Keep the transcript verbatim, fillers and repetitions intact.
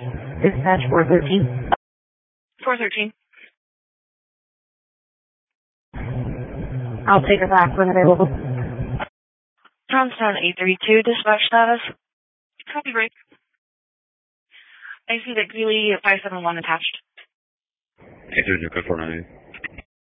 Dispatch four thirteen. four thirteen. I'll take it back when available. Johnstown eight three two, dispatch status. Copy break. I see that Greeley five seven one attached. eight three two, code four nine.